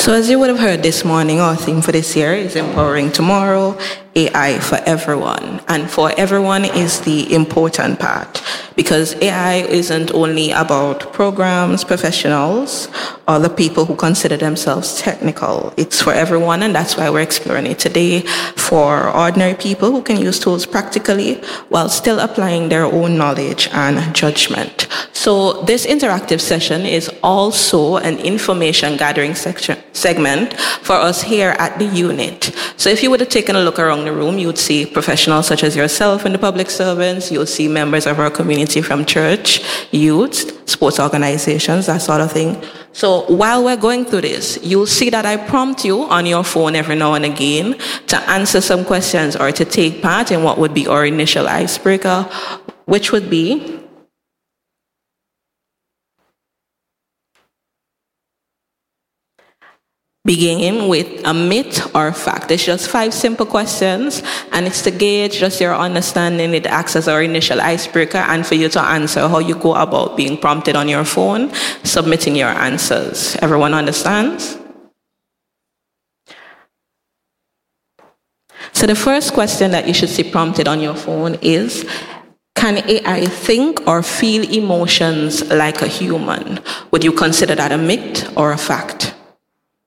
So as you would have heard this morning, our theme for this year is Empowering Tomorrow, AI for Everyone. And for everyone is the important part, because AI isn't only about programs, professionals, or the people who consider themselves technical. It's for everyone, and that's why we're exploring it today, for ordinary people who can use tools practically while still applying their own knowledge and judgment. So this interactive session is also an information gathering segment for us here at the unit. So if you would have taken a look around the room, you would see professionals such as yourself and the public servants. You'll see members of our community from church, youth, sports organizations, that sort of thing. So while we're going through this, you'll see that I prompt you on your phone every now and again to answer some questions or to take part in what would be our initial icebreaker, which would be, beginning with a myth or fact. It's just 5 simple questions, and it's to gauge just your understanding. It acts as our initial icebreaker, and for you to answer how you go about being prompted on your phone, submitting your answers. Everyone understands? So the first question that you should see prompted on your phone is, can AI think or feel emotions like a human? Would you consider that a myth or a fact?